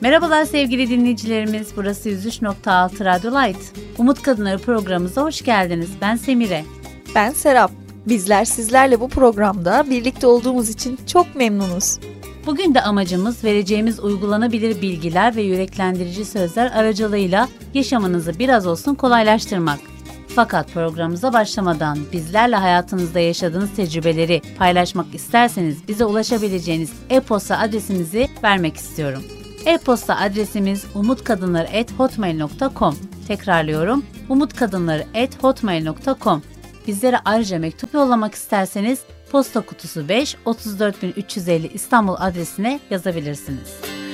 Merhabalar sevgili dinleyicilerimiz, burası 103.6 Radyo Light. Umut Kadınları programımıza hoş geldiniz. Ben Semire. Ben Serap. Bizler sizlerle bu programda birlikte olduğumuz için çok memnunuz. Bugün de amacımız vereceğimiz uygulanabilir bilgiler ve yüreklendirici sözler aracılığıyla yaşamınızı biraz olsun kolaylaştırmak. Fakat programımıza başlamadan bizlerle hayatınızda yaşadığınız tecrübeleri paylaşmak isterseniz bize ulaşabileceğiniz e-posta adresimizi vermek istiyorum. E-posta adresimiz umutkadınları@hotmail.com. Tekrarlıyorum, umutkadınları@hotmail.com. Bizlere ayrıca mektup yollamak isterseniz posta kutusu 5 34350 İstanbul adresine yazabilirsiniz.